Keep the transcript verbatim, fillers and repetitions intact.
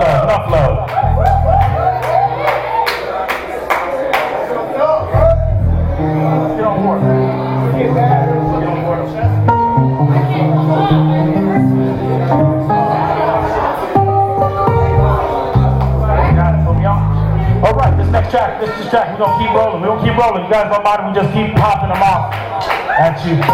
love, enough love. Get on board. Get on board. Got it from y'all? Alright, this next track, this is track, we're gonna keep rolling. We're gonna keep rolling. You guys don't mind if we just keep popping them off at you.